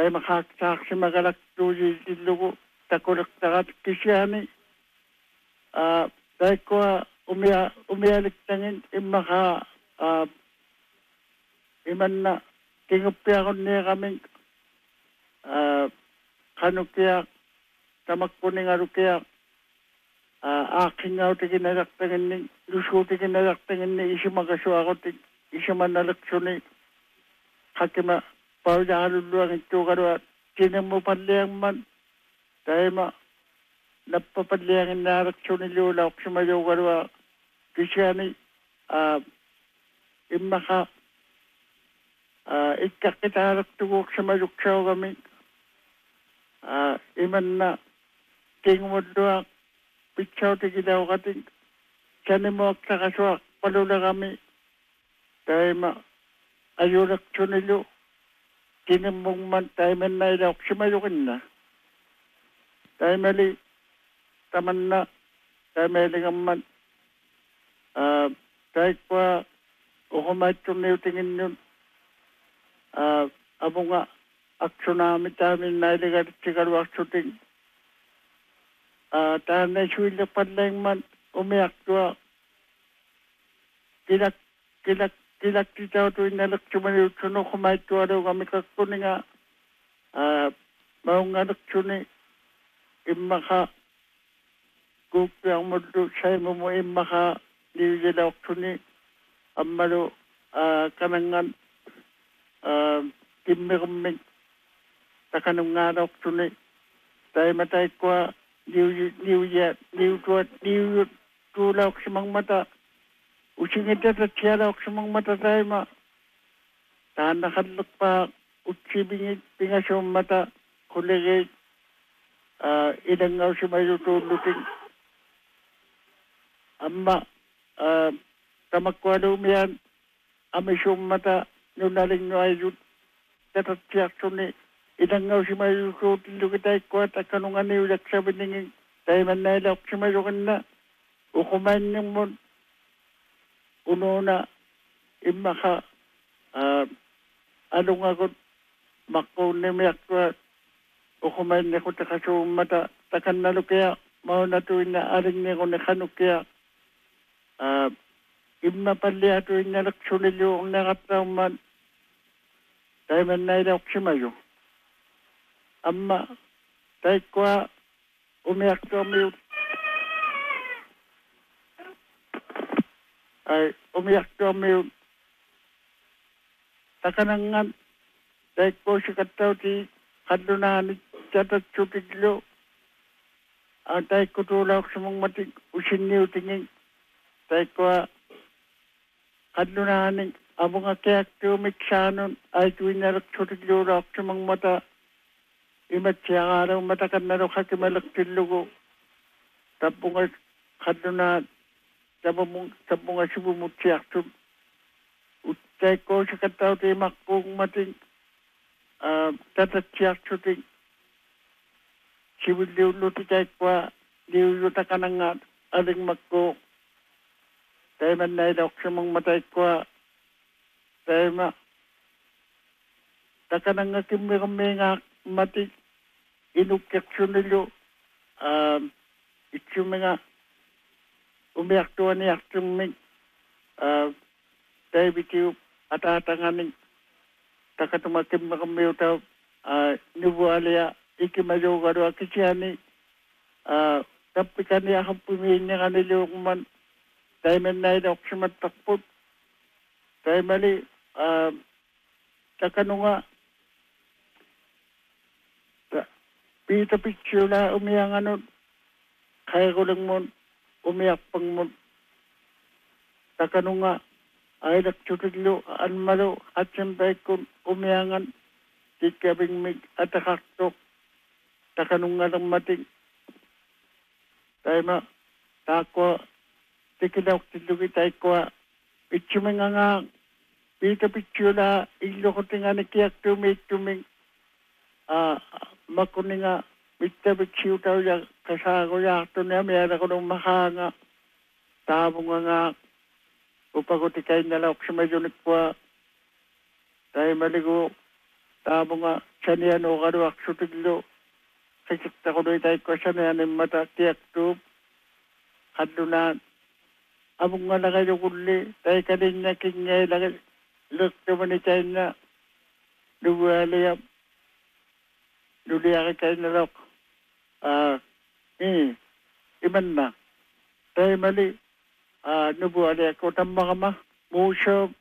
tai makaksaksi magalaktuji illugu takulaktarat kisiani tai ko umialiktangin imaka imanna kingupiakon kami kanukia tamakkuningarukia akingaw tikinalaktangan ni lusu tikinalaktangan ni isimakasuakotik isimanalaksuni hakima paujahaluluang ito karwa tinamo panliang man dahil napapanliangin na alaksuni lula oksumayo karwa kisiyani imaka ikkakita alaktugok sumayuksaw kami iman na tingumudluang pitsaw tigidaw kating sanimo aktakaswak palula kami dahil ayulak sunilo tinimong man tayo man na ilawak sumayukin na tayo mali taman na tayo mali man tayo kwa ukumait sunilo tingin yun abo nga aksyon namin tayo na iligat sikarwak suting tayo na isuwila panlayang man umiyak kwa kilak titaw to inalak sumanil suno kumait ko araw kami kakuni nga maong anak suni imaka kukiyang mundo say mo imaka nililawak suni amalo kanangan kimmirumming takanong ngarak suni tayo matay kwa niw tulawak sa mga mata usingit at siyalawak sa mga mata tayo tahan nakalak pa utsibingit pingasong mata kuligay ilangaw si mayutuluting amma tamakwalo miyan amisong mata nunaling no ayun tatatsiyak suni ilangaw si mayutuluting tayo kwa takanungan niyo sabi ningin tayo man nailawak si mayukan na ukumain niyong mo uno na imaka anong ako makunimiyak ko ukumain niya ko takasong mata takan nalo kaya mau na tuwin na aring niya ko nakanok kaya imapalya tuwin na laksulilyo ang nakataw man tayo man nailawak si mayo amma tayo kwa umiyak to mayo ay umiyak to mayo takanangan dahil ko si kataw ti kadunahan catat sutiglo ang dahil ko tulak sa mga matig usin niyo tingin dahil ko kadunahan abo nga kayak tumiksanon ay tuwin na sutiglo rak sa mga mata imat siya araw matakan na rin kakimalak tilugo tapong nga kadunahan sabong nga subumut siya utay ko sa kataw ti makpong mating tatatsiyak suting siwiliw luti kay kwa liw yuta ka na nga aling magko tayo man nailawak sa mga matay kwa tayo taka na nga kami nga mati inukyak sunilo ityo mga umiyak tuwa niyak tuming tayo bitiw atatanganing takatumakim makamiyo taw nibualaya ikimayo garo akisiyani tapikani akang pumihin niya kanilo kuman tayo man nailawak siya matakpot tayo mali takano nga pita picture na umiyang ano kaya ko lang mo umiyak pang mo takano nga ay nagsutiglo anmalo at siyempre kung umiyangan di kabing mig atakaktok takanong nga ng mating tayo tako tikilawak tilugi tayo kwa itsumin nga pita pitsula ilo ko tinga nakiyak tuming makuni nga pita pitsiw tayo ya kasako ya ito niya mayara ko nung makanga tabo nga upag utikay nalawak sa mayunik kwa tayo maligo Tamo nga sanian o karo aksutiglo. Kasikta ko doy tayo ko sanian ng mata tiyak tup. Kadunan. Among nga na kayo kuli. Tayo kaninya kingay lang. Luk naman ni tayo na. Luwaliyam. Luliaki kayo na lok. Iman na. Tayo mali. Nubuali ako ng mga ma. Muso.